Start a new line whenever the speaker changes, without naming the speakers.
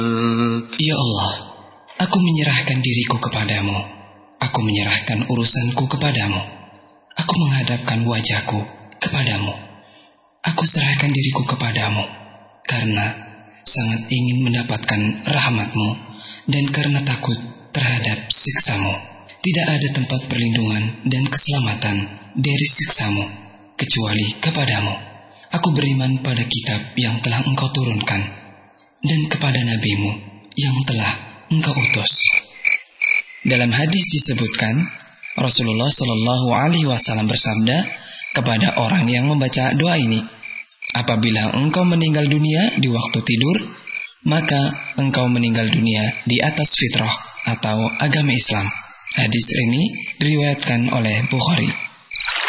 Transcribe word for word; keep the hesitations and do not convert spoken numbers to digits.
Ya Allah, aku menyerahkan diriku kepadamu. Aku menyerahkan urusanku kepadamu. Aku menghadapkan wajahku kepadamu. Aku serahkan diriku kepadamu, karena sangat ingin mendapatkan rahmat-Mu dan karena takut terhadap siksa-Mu. Tidak ada tempat perlindungan dan keselamatan dari siksa-Mu kecuali kepadamu. Aku beriman pada kitab yang telah Engkau turunkan dan kepada nabi-Mu yang telah Engkau utus. Dalam hadis disebutkan, Rasulullah Shallallahu Alaihi Wasallam bersabda kepada orang yang membaca doa ini, apabila engkau meninggal dunia di waktu tidur, maka engkau meninggal dunia di atas fitrah atau agama Islam. Hadis ini diriwayatkan oleh Bukhari.